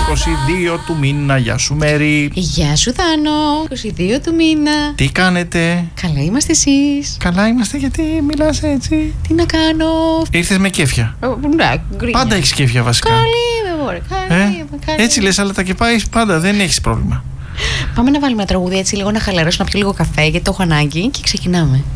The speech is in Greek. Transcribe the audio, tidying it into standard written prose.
22 του μήνα. Γεια σου Μέρη. Γεια σου Θάνο. 22 του μήνα. Τι κάνετε? Καλά είμαστε εσείς? Καλά είμαστε, γιατί μιλάς έτσι? Τι να κάνω? Ήρθες με κέφια. Γκρίνια. Πάντα έχεις κέφια βασικά. Καλή είμαι μωρέ. Καλή. Έτσι λες, αλλά τα κεπάεις πάντα, δεν έχεις πρόβλημα. Πάμε να βάλουμε ένα τραγούδι έτσι λίγο να χαλαρώσω, να πιω λίγο καφέ γιατί το έχω ανάγκη και ξεκινάμε.